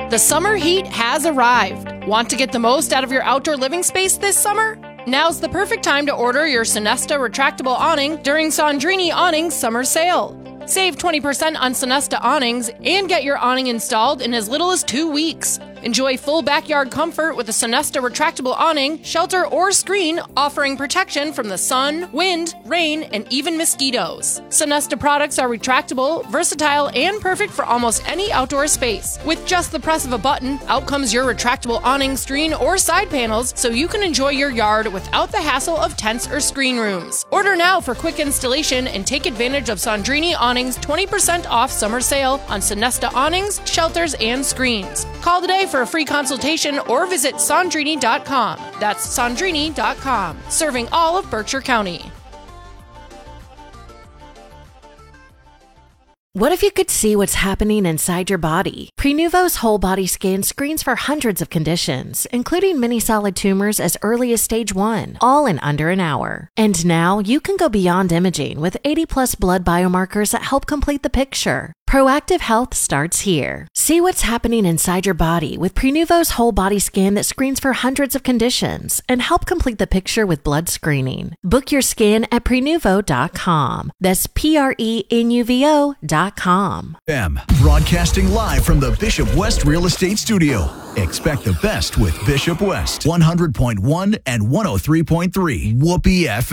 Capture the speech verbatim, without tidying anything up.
The summer heat has arrived. Want to get the most out of your outdoor living space this summer? Now's the perfect time to order your Sonesta retractable awning during Sandrini Awnings summer sale. Save twenty percent on Sonesta awnings and get your awning installed in as little as two weeks. Enjoy full backyard comfort with a Sonesta retractable awning, shelter, or screen offering protection from the sun, wind, rain, and even mosquitoes. Sonesta products are retractable, versatile, and perfect for almost any outdoor space. With just the press of a button, out comes your retractable awning, screen, or side panels so you can enjoy your yard without the hassle of tents or screen rooms. Order now for quick installation and take advantage of Sandrini Awnings twenty percent off summer sale on Sonesta awnings, shelters, and screens. Call today for a free consultation or visit Sandrini dot com. That's Sandrini dot com, serving all of Berkshire County. What if you could see what's happening inside your body? Prenuvo's whole body scan screens for hundreds of conditions, including many solid tumors as early as stage one, all in under an hour. And now you can go beyond imaging with eighty plus blood biomarkers that help complete the picture. Proactive health starts here. See what's happening inside your body with Prenuvo's whole body scan that screens for hundreds of conditions and help complete the picture with blood screening. Book your scan at Prenuvo dot com. That's P R E N U V O dot com. M. Broadcasting live from the Bishop West Real Estate Studio. Expect the best with Bishop West. one hundred point one and one oh three point three. Whoopee F M.